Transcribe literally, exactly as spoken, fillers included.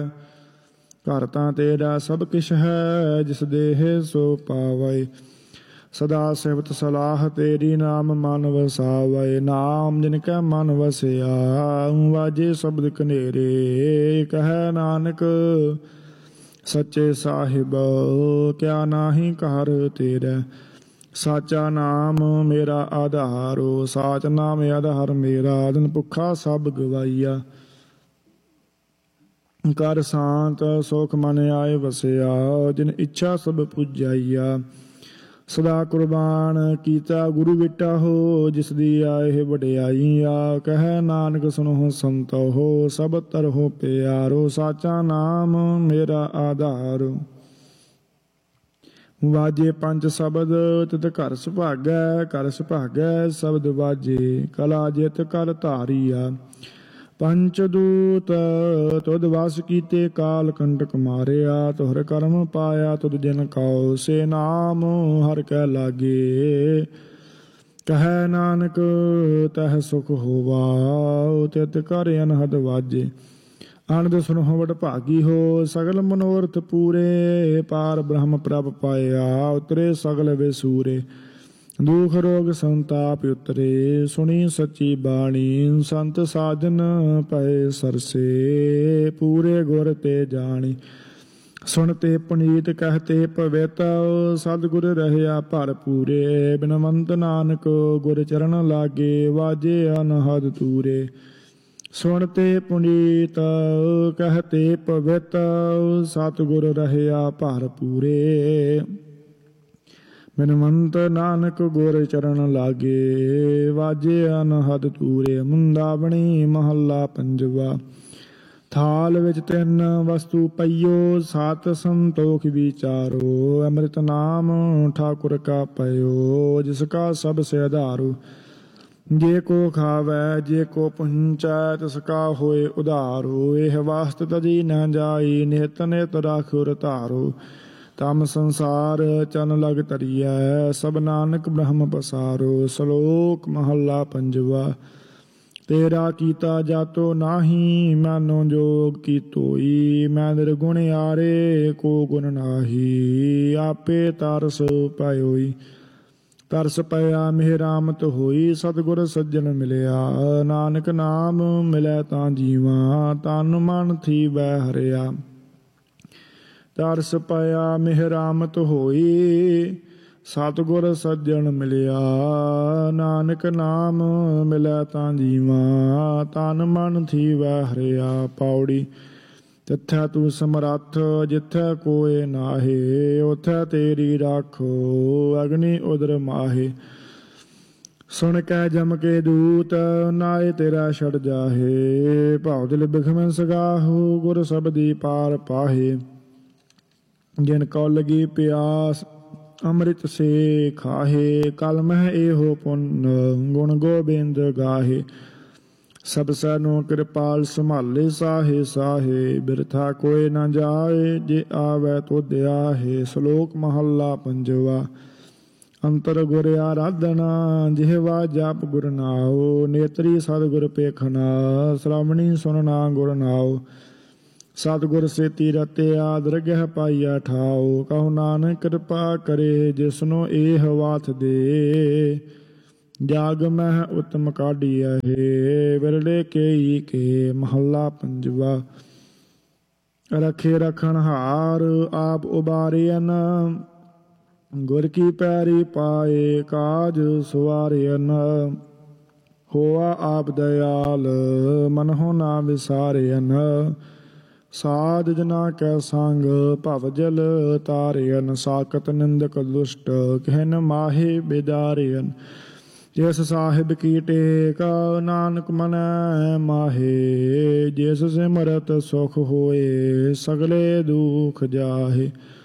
ਘਰ ਤਾਂ ਤੇਰਾ ਸਭ ਕਿਛ ਹੈ, ਜਿਸ ਦੇਹ ਸੋ ਪਾਵੈ। ਸਦਾ ਸਿਫਤ ਸਲਾਹ ਤੇਰੀ, ਨਾਮ ਮਨ ਵਸਾਵੈ। ਨਾਮ ਜਿਨ ਕੈ ਮਨ ਵਸਿਆ, ਵਾਜੇ ਸ਼ਬਦ ਕਨੇਰੇ। ਕਹੈ ਨਾਨਕ ਸੱਚੇ ਸਾਹਿਬ, ਕਿਆ ਨਾਹੀ ਘਰ ਤੇਰੇ। ਸਾਚਾ ਨਾਮ ਮੇਰਾ ਆਧਾਰੋ, ਸਾਚ ਨਾਮ ਆਧਾਰ ਮੇਰਾ। ਦਿਨ ਭੁੱਖਾ ਸਭ ਗਵਾਈਆ, ਕਰ ਸ਼ਾਂਤ ਸੁਖ ਮਨ ਆਏ ਵਸਿਆ। ਜਿਨ ਇੱਛਾ ਸਭ ਪੁਜਾਈਆ, ਸਦਾ ਕੁਰਬਾਨ ਕੀਤਾ ਗੁਰੂ ਬੇਟਾ ਹੋ। ਜਿਸ ਦੀ ਆਏ ਵਡਿਆਈਆ, ਕਹਿ ਨਾਨਕ ਸੁਣੋ ਸੰਤੋ, ਸਭ ਤਰਹੁ ਪਿਆਰੋ। ਸਾਚਾ ਨਾਮ ਮੇਰਾ ਆਧਾਰ, ਵਾਜੇ ਪੰਜ ਸ਼ਬਦ ਤਿਤ ਘਰ ਸੁਭਾਗੈ। ਘਰ ਸੁਭਾਗੈ ਸ਼ਬਦ ਵਾਜੇ, ਕਲਾ ਜਿਤ ਕਰ ਧਾਰੀਆ। ਪੰਚ ਦੂਤ ਤੁਧ ਵਸ ਕੀਤੇ, ਕਾਲ ਕੰਟਕ ਮਾਰਿਆ। ਤੁਹਰ ਕਰਮ ਪਾਇਆ ਤੁਧ ਜਿਨ ਕਉ, ਸੇ ਨਾਮ ਹਰਿ ਕੈ ਲਾਗੇ। ਕਹੈ ਨਾਨਕ ਤਹ ਸੁਖ ਹੋਵਾ, ਤਿਤ ਕਰ ਅਨਹਦ ਵਾਜੇ। ਆਨੰਦ ਸੁਨਹੁ ਵਡ ਭਾਗੀ ਹੋ, ਸਗਲ ਮਨੋਰਥ ਪੂਰੇ। ਪਾਰ ਬ੍ਰਹਮ ਪ੍ਰਭ ਪਾਇਆ, ਉਤਰੇ ਸਗਲ ਵਿਸੂਰੇ। ਦੁਖ ਰੋਗ ਸੰਤਾਪ ਉਤਰੇ, ਸੁਣੀ ਸੱਚੀ ਬਾਣੀ। ਸੰਤ ਸਾਜਨ ਪਏ ਸਰਸੇ, ਪੂਰੇ ਗੁਰ ਤੇ ਜਾਣੀ। ਸੁਣਤੇ ਪੁਨੀਤ ਕਹਿਤੇ ਪਵਿੱਤ, ਸਤਿਗੁਰ ਰਹਿਆ ਭਰ ਪੂਰੇ। ਬਿਨਵੰਤ ਨਾਨਕ ਗੁਰ ਚਰਨ ਲਾਗੇ, ਵਾਜੇ ਅਨਹਦ ਤੂਰੇ। ਸੁਣਤੇ ਪੁਨੀਤ ਕਹਿਤੇ ਪਵਿੱਤ, ਸਤਿਗੁਰ ਰਹਿਆ ਭਰ ਪੂਰੇ। ਬਿਨਵੰਤ ਨਾਨਕ ਗੁਰ ਚਰਨ ਲਾਗੇ, ਵਾਜੇ ਅਨਹਦ ਤੂਰੇ। ਮੁੰਦਾਵਣੀ ਮਹੱਲਾ ਪੰਜਵਾ। ਥਾਲ ਵਿੱਚ ਤਿੰਨ ਵਸਤੂ ਪਈਓ, ਸਤ ਸੰਤੋਖ ਵਿਚਾਰੋ। ਅੰਮ੍ਰਿਤ ਨਾਮ ਠਾਕੁਰ ਕਾ ਪਇਓ, ਜਿਸ ਕਾ ਸਭ ਸੇ ਆਧਾਰੋ। ਜੇ ਕੋ ਖਾਵੈ ਜੇ ਕੋ ਪੁੰਚੈ, ਤਿਸ ਕਾ ਹੋਏ ਉਧਾਰੋ। ਇਹ ਵਾਸਤ ਤਜੀ ਨ ਜਾਈ, ਨਿਤ ਨਿਤ ਰਾਖੁਰ ਧਾਰੋ। ਤਮ ਸੰਸਾਰ ਚਨ ਲਗ ਤਰੀਐ, ਸਭ ਨਾਨਕ ਬ੍ਰਹਮ ਪਸਾਰੋ। ਸ਼ਲੋਕ ਮਹੱਲਾ ਪੰਜਵਾ। ਤੇਰਾ ਕੀਤਾ ਜਾਤੋ ਨਾਹੀ, ਮਾਨੋ ਜੋਗ ਕੀ ਤੋਈ। ਮੈਂ ਨਿਰਗੁਣ ਆਰੇ, ਕੋ ਗੁਣ ਨਾਹੀ। ਆਪੇ ਤਰਸ ਪਾਇਓਈ, ਤਰਸ ਪਇਆ ਮਿਹ ਰਾਮਤ ਹੋਈ। ਸਤਿਗੁਰ ਸੱਜਣ ਮਿਲਿਆ, ਨਾਨਕ ਨਾਮ ਮਿਲੈ ਤਾਂ ਜੀਵਾ। ਤਨ ਮਨ ਥੀਵੈ ਹਰਿਆ, ਤਰਸ ਪਇਆ ਮਿਹ ਰਾਮਤ ਹੋਈ। ਸਤਿਗੁਰ ਸੱਜਣ ਮਿਲਿਆ, ਨਾਨਕ ਨਾਮ ਮਿਲੈ ਤਾਂ ਜੀਵਾ। ਤਨ ਮਨ ਥੀਵੈ ਹਰਿਆ। ਪੌੜੀ। ਤਿੱਥੈ ਤੂੰ ਸਮਰੱਥ, ਜਿੱਥੈ ਕੋਇ ਨਾਹੇ। ਉਥੈ ਤੇਰੀ ਰਾਖੋ, ਅਗਨੀ ਉਦਰ ਮਾਹੇ। ਸੁਣ ਕੈ ਜਮ ਕੇ ਦੂਤ, ਨਾਏ ਤੇਰਾ ਛੜ ਜਾਹੇ। ਭਾਉ ਦਿਲ ਬਿਖਮੈ ਸਗਾਹੋ, ਗੁਰ ਸਬਦੀ ਪਾਰ ਪਾਹੇ। ਜਿਨ ਕਉ ਲਗੀ ਪਿਆਸ, ਅੰਮ੍ਰਿਤ ਸੇ ਖਾਹੇ। ਕਲ ਮਹਿ ਇਹੋ ਪੁੰਨ, ਗੁਣ ਗੋਬਿੰਦ ਗਾਹੇ। ਸਭ ਸੈਨੋ ਕਿਰਪਾਲ ਸੰਭਾਲੇ, ਸਾਹੇ ਸਾਹੇ। ਬਿਰਥਾ ਕੋਇ ਨ ਜਾਏ, ਜੇ ਆਵੈ ਤੁਧ ਆਹੇ। ਸ਼ਲੋਕ ਮਹੱਲਾ ਪੰਜਵਾ। ਅੰਤਰ ਗੁਰ ਆਰਾਧਨਾ, ਜਿਹਵਾ ਜਪ ਗੁਰ ਨਾਉ। ਨੇਤਰੀ ਸਤਿਗੁਰ ਪੇਖਣਾ, ਸ਼੍ਰਵਣੀ ਸੁਨਣਾ ਗੁਰ ਨਾਉ। ਸਤਿਗੁਰ ਸੇਤੀ ਰਤਿਆ, ਦਰਗਹਿ ਪਾਈਆ ਠਾਉ। ਕਹੋ ਨਾਨਕ ਕਿਰਪਾ ਕਰੇ, ਜਿਸਨੂੰ ਇਹ ਵਾਥ ਦੇ। ਜਾਗ ਮਹਿ ਉਤਮ ਕਾਢੀਐ ਹੈ, ਵਿਰਲੇ ਕੇਈ ਕੇ। ਮਹੱਲਾ ਪੰਜਵਾ। ਰਖੇ ਰਖਣ ਹਾਰ, ਆਪ ਉਬਾਰਿਅਨ। ਗੁਰ ਕੀ ਪੈਰੀ ਪਾਏ, ਕਾਜ ਸੁਵਾਰਿਅਨ। ਹੋਆ ਆਪ ਦਇਆਲ, ਮਨਹੁ ਨਾ ਵਿਸਾਰਿਅਨ। ਸਾਧ ਜਨਾ ਕੈ ਸੰਗ, ਭਵ ਜਲ ਤਾਰਿਅਨ। ਸਾਕਤ ਨਿੰਦਕ ਦੁਸ਼ਟ, ਕਹਿਨ ਮਾਹੇ ਬਿਦਾਰਿਅਨ। ਜਿਸ ਸਾਹਿਬ ਕੀ ਟੇਕ, ਨਾਨਕ ਮਨੈ ਮਾਹੇ। ਜਿਸ ਸਿਮਰਤ ਸੁਖ ਹੋਏ, ਸਗਲੇ ਦੁਖ ਜਾਹੇ।